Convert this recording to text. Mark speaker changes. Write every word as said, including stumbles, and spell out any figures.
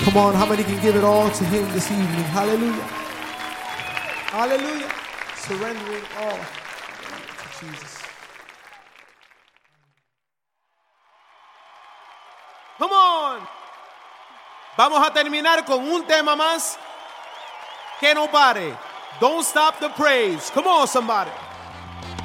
Speaker 1: Come on, how many can give it all to him this evening? Hallelujah. Hallelujah. Surrendering all to Jesus.
Speaker 2: Come on. Vamos a terminar con un tema más. Que no pare. Don't stop the praise. Come on, somebody.